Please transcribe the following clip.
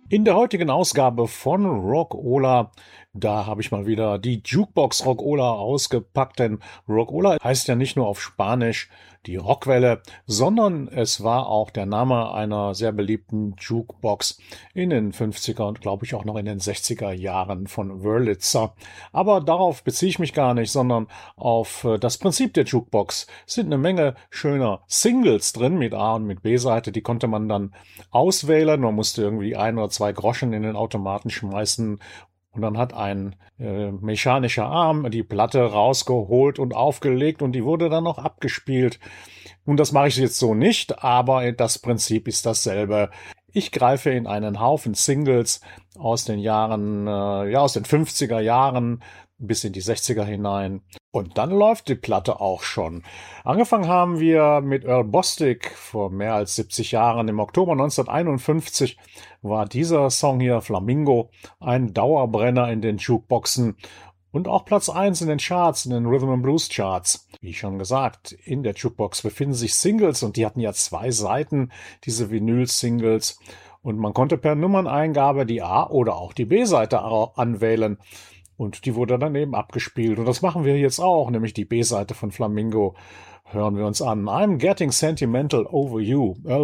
In der heutigen Ausgabe von Rockola, da habe ich mal wieder die Jukebox Rockola ausgepackt, denn Rockola heißt ja nicht nur auf Spanisch die Rockwelle, sondern es war auch der Name einer sehr beliebten Jukebox in den 50er und glaube ich auch noch in den 60er Jahren von Wurlitzer. Aber darauf beziehe ich mich gar nicht, sondern auf das Prinzip der Jukebox. Es sind eine Menge schöner Singles drin mit A- und mit B-Seite, die konnte man dann auswählen. Man musste irgendwie 1 oder 2 Groschen in den Automaten schmeißen und dann hat ein mechanischer Arm die Platte rausgeholt und aufgelegt und die wurde dann noch abgespielt. Nun, das mache ich jetzt so nicht, aber das Prinzip ist dasselbe. Ich greife in einen Haufen Singles aus den Jahren, aus den 50er Jahren bis in die 60er hinein. Und dann läuft die Platte auch schon. Angefangen haben wir mit Earl Bostic vor mehr als 70 Jahren. Im Oktober 1951 war dieser Song hier, Flamingo, ein Dauerbrenner in den Jukeboxen und auch Platz 1 in den Charts, in den Rhythm and Blues Charts. Wie schon gesagt, in der Jukebox befinden sich Singles und die hatten ja 2 Seiten, diese Vinyl-Singles. Und man konnte per Nummerneingabe die A- oder auch die B-Seite anwählen. Und die wurde dann eben abgespielt. Und das machen wir jetzt auch, nämlich die B-Seite von Flamingo hören wir uns an. I'm Getting Sentimental Over You. Earl